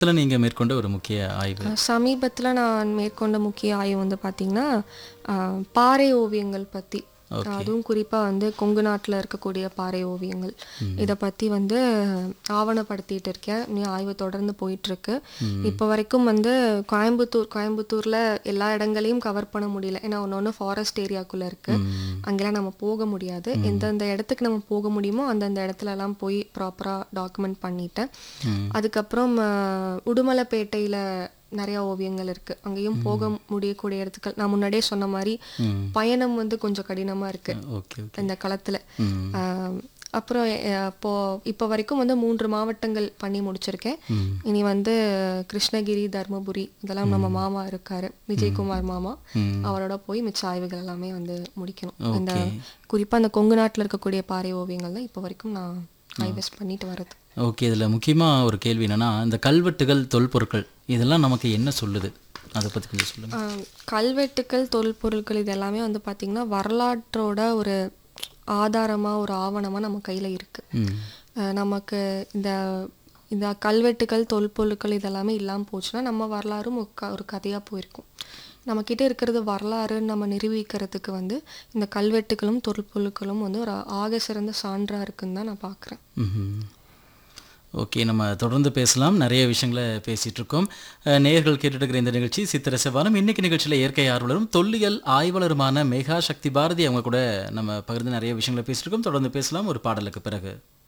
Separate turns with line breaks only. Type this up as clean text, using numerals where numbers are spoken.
இதுல நீங்க மேற்கொண்ட ஒரு முக்கிய ஆய்வு.
சமீபத்தில் நான் மேற்கொண்ட முக்கிய ஆய்வு வந்து பார்த்திங்கன்னா பாறை ஓவியங்கள் பற்றி.
ஓகே.
அதுவும் குறிப்பாக வந்து கொங்கு நாட்டில் இருக்கக்கூடிய பாறை ஓவியங்கள் இதை பற்றி வந்து ஆவணப்படுத்திட்டு இருக்கேன். நீ ஆய்வு தொடர்ந்து போயிட்டுருக்கு. இப்போ வரைக்கும் வந்து கோயம்புத்தூரில் எல்லா இடங்களையும் கவர் பண்ண முடியல. ஏன்னா ஒன்று ஃபாரஸ்ட் ஏரியாக்குள்ளே இருக்குது. அங்கெல்லாம் நம்ம போக முடியாது. எந்தெந்த இடத்துக்கு நம்ம போக முடியுமோ அந்தந்த இடத்துலலாம் போய் ப்ராப்பராக டாக்குமெண்ட் பண்ணிட்டேன். அதுக்கப்புறம் உடுமலைப்பேட்டையில் நிறைய ஓவியங்கள் இருக்குது. அங்கேயும் போக முடியக்கூடிய இடத்துக்கள் நான் முன்னாடியே சொன்ன மாதிரி பயணம் வந்து கொஞ்சம் கடினமாக இருக்குது
ஓகே, ஓகே.
இந்த களத்தில். அப்புறம் இப்போ வரைக்கும் வந்து 3 மாவட்டங்கள் பண்ணி முடிச்சிருக்கேன். இனி வந்து கிருஷ்ணகிரி, தர்மபுரி இதெல்லாம் நம்ம மாமா இருக்காரு, விஜயகுமார் மாமா, அவரோட போய் மிச்ச ஆய்வுகள் எல்லாமே வந்து முடிக்கணும். இந்த குறிப்பாக அந்த கொங்கு நாட்டில் இருக்கக்கூடிய பாறை ஓவியங்கள் தான் இப்போ வரைக்கும் நான் ஆய்வஸ் பண்ணிட்டு வரது.
ஓகே. இதில் முக்கியமாக ஒரு கேள்வி என்னென்னா, இந்த கல்வெட்டுகள், தொல்பொருட்கள் இதெல்லாம் நமக்கு என்ன சொல்லுது? அதை பற்றி கொஞ்சம் சொல்லுங்கள்.
கல்வெட்டுக்கள், தொல்பொருட்கள் இது எல்லாமே வந்து பார்த்திங்கன்னா வரலாற்றோட ஒரு ஆதாரமாக, ஒரு ஆவணமாக நம்ம கையில் இருக்குது. நமக்கு இந்த கல்வெட்டுகள், தொல்பொருட்கள் இதெல்லாமே இல்லாமல் போச்சுன்னா நம்ம வரலாறும் ஒரு கதையாக போயிருக்கும். நம்மக்கிட்ட இருக்கிறது வரலாறுன்னு நம்ம நிரூபிக்கிறதுக்கு வந்து இந்த கல்வெட்டுகளும் தொல்பொருட்களும் வந்து ஒரு ஆக சிறந்த சான்றாக இருக்குன்னு தான் நான் பார்க்குறேன்.
ஓகே. நம்ம தொடர்ந்து பேசலாம். நிறைய விஷயங்களை பேசிகிட்டு இருக்கோம். நேயர்கள் கேட்டுட்டு இருக்கிற இந்த நிகழ்ச்சி சித்திர செவ்வானம். இன்றைக்கி நிகழ்ச்சியில் இயற்கை ஆர்வலரும் தொல்லியல் ஆய்வாளருமான மேகா சக்தி பாரதி அவங்க கூட நம்ம பகிர்ந்து நிறைய விஷயங்களை பேசிட்டு இருக்கோம். தொடர்ந்து பேசலாம் ஒரு பாடலுக்கு பிறகு.